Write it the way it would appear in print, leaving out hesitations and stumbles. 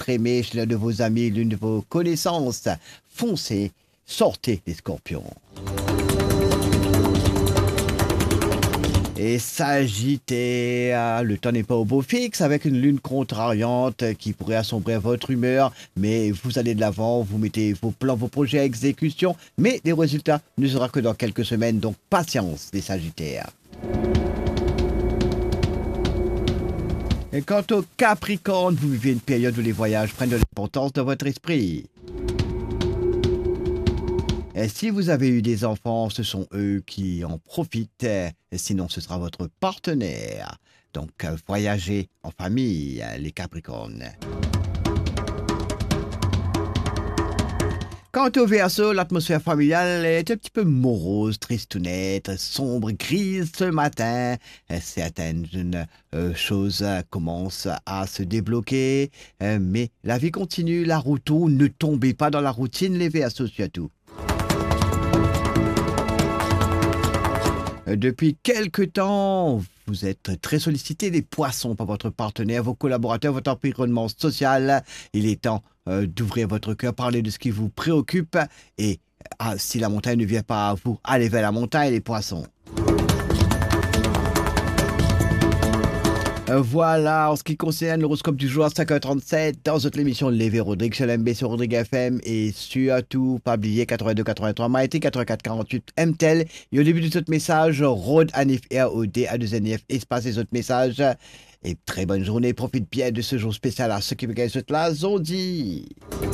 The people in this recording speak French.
votre aimé, chez l'un de vos amis, l'une de vos connaissances. Foncez, sortez les scorpions. Et Sagittaire, le temps n'est pas au beau fixe avec une lune contrariante qui pourrait assombrir votre humeur, mais vous allez de l'avant, vous mettez vos plans, vos projets à exécution, mais les résultats ne seront que dans quelques semaines, donc patience les Sagittaires. Et quant au Capricorne, vous vivez une période où les voyages prennent de l'importance dans votre esprit. Et si vous avez eu des enfants, ce sont eux qui en profitent. Et sinon, ce sera votre partenaire. Donc, voyagez en famille, les Capricornes. Quant au Verseau, l'atmosphère familiale est un petit peu morose, tristounette, sombre, grise ce matin. Certaines choses commencent à se débloquer, mais la vie continue, la route tourne. Ne tombez pas dans la routine, les Verseaux surtout. Depuis quelque temps, vous êtes très sollicité, les poissons, par votre partenaire, vos collaborateurs, votre environnement social. Il est temps d'ouvrir votre cœur, parler de ce qui vous préoccupe. Et si la montagne ne vient pas à vous, allez vers la montagne, les poissons. Voilà, en ce qui concerne l'horoscope du jour à 5h37, dans votre émission Lévé Rodrigue sur l'MB sur Rodrigue FM et surtout, pas oublier 82-83 Maïté 84-48 MTEL. Et au début de votre message, Rod Anif ROD A2NF espace et autres messages. Et très bonne journée, profite bien de ce jour spécial à ceux qui me gagnent cette la Zondi.